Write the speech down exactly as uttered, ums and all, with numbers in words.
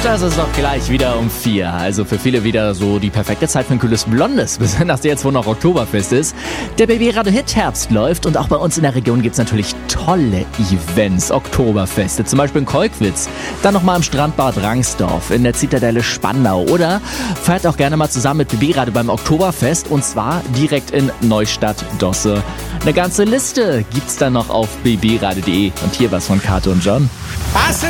Und das ist auch gleich wieder um vier. Also für viele wieder so die perfekte Zeit für ein kühles Blondes, besonders jetzt, wo noch Oktoberfest ist. Der B B-Radio-Hit Herbst läuft und auch bei uns in der Region gibt es natürlich tolle Events, Oktoberfeste, zum Beispiel in Kolkwitz, dann nochmal im Strandbad Rangsdorf, in der Zitadelle Spandau oder feiert auch gerne mal zusammen mit B B-Radio beim Oktoberfest und zwar direkt in Neustadt-Dosse. Eine ganze Liste gibt's dann noch auf b b radio punkt de und hier was von Kato und John. Passe